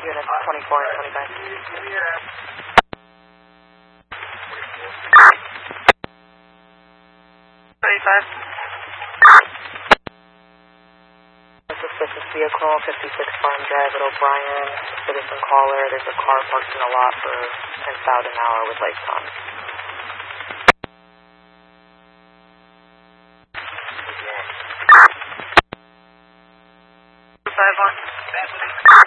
Units 24 and 25. Suspicious vehicle, 56 Farm Drive at O'Brien. Citizen caller. There's a car parked in a lot for about an hour with lights on. 5 on.